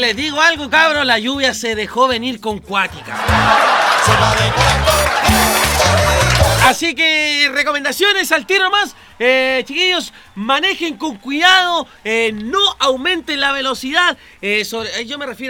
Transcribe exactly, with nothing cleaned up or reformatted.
les digo algo, cabros, la lluvia se dejó venir con cuática. Así que recomendaciones al tiro más. Eh, chiquillos, manejen con cuidado, eh, no aumenten la velocidad. Eh, sobre, yo me refiero